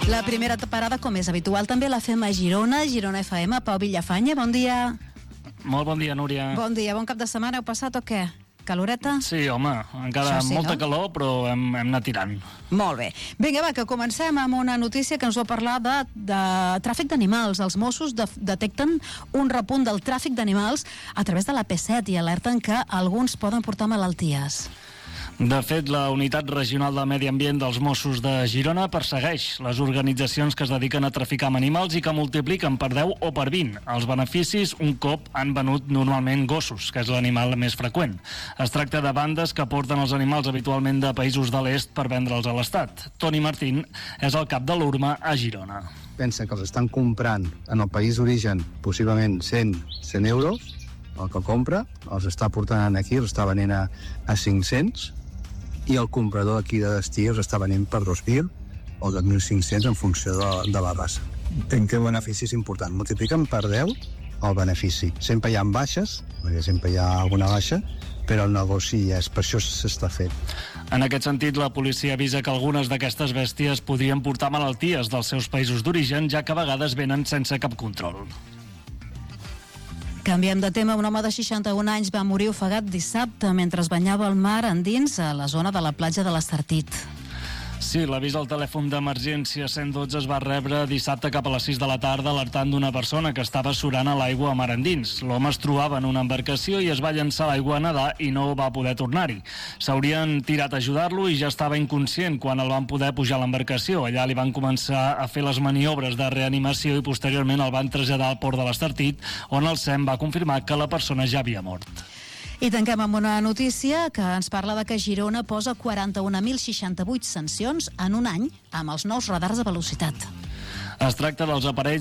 La primera parada, com és habitual, també la fem a Girona, Girona FM. Pau Villafanya, bon dia. Molt bon dia, Núria. Bon dia, bon cap de setmana. Heu passat o què? Caloreta? Sí, home, encara Sí, molta no? calor, però hem anat tirant. Molt bé. Vinga, va, que comencem amb una notícia que ens va parlar de tràfic d'animals. Els Mossos detecten un repunt del tràfic d'animals a través de la P7 i alerten que alguns poden portar malalties. De fet, la Unitat Regional de Medi Ambient dels Mossos de Girona persegueix les organitzacions que es dediquen a traficar amb animals i que multipliquen per 10 o per 20 els beneficis un cop han venut normalment gossos, que és l'animal més freqüent. Es tracta de bandes que porten els animals habitualment de països de l'est per vendre'ls a l'Estat. Toni Martín és el cap de l'URMA a Girona. Pensa que els estan comprant en el país d'origen possiblement 100 euros, el que compra, els està portant aquí, els està venent a 500, i el comprador aquí de destí els està venent per 2.000 o 2.500 en funció de la raça. Entenc que el benefici és important. Multipliquen per 10 el benefici. Sempre hi ha baixes, perquè sempre hi ha alguna baixa, però el negoci ja és, per això s'està fent. En aquest sentit, la policia avisa que algunes d'aquestes bèsties podrien portar malalties dels seus països d'origen, ja que a vegades venen sense cap control. Canviem de tema. Un home de 61 anys va morir ofegat dissabte mentre es banyava al mar endins a la zona de la platja de l'Estartit. Sí, l'avís al telèfon d'emergència 112 es va rebre dissabte cap a les 6 de la tarda alertant d'una persona que estava surant a l'aigua a mar endins. L'home es trobava en una embarcació i es va llançar a l'aigua a nedar i no va poder tornar-hi. S'haurien tirat a ajudar-lo i ja estava inconscient quan el van poder pujar a l'embarcació. Allà li van començar a fer les maniobres de reanimació i posteriorment el van traslladar al port de l'Estartit, on el SEM va confirmar que la persona ja havia mort. I tanquem amb una notícia que ens parla de que Girona posa 41.068 sancions en un any amb els nous radars de velocitat. Es tracta dels aparells